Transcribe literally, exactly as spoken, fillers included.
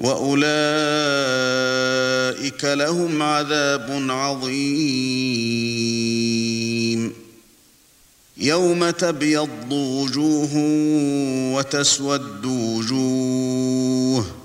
وَأُولَئِكَ لَهُمْ عَذَابٌ عَظِيمٌ يَوْمَ تَبْيَضُّ وُجُوهٌ وَتَسْوَدُّ وُجُوهٌ